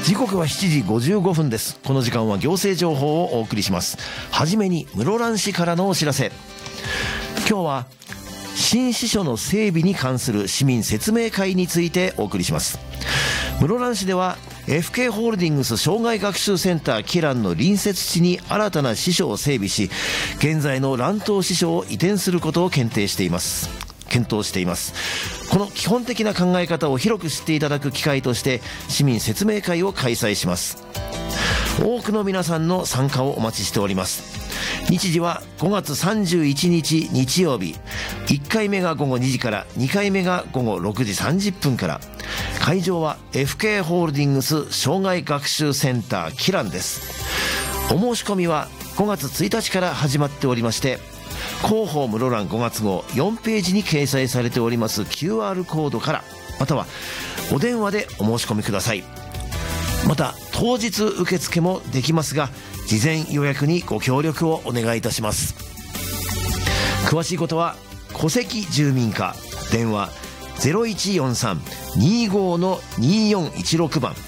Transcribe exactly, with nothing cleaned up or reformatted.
時刻はしちじごじゅうごふんです。この時間は行政情報をお送りします。はじめに室蘭市からのお知らせ。今日は新支所の整備に関する市民説明会についてお送りします。室蘭市では エフケー ホールディングス障害学習センターキランの隣接地に新たな支所を整備し、現在の蘭東支所を移転することを検討しています検討していますこの基本的な考え方を広く知っていただく機会として市民説明会を開催します。多くの皆さんの参加をお待ちしております。日時はごがつさんじゅういちにち日曜日、いっかいめがごごにじからにかいめがごごろくじさんじゅっぷんから。会場は エフケー ホールディングス障害学習センターキランです。お申し込みはごがつついたちから始まっておりまして、広報室蘭ごがつ号よんページに掲載されております キューアール コードから、またはお電話でお申し込みください。また当日受付もできますが、事前予約にご協力をお願いいたします。詳しいことは戸籍住民課電話 ゼロいちよんさんにーごーのにーよんいちろく 番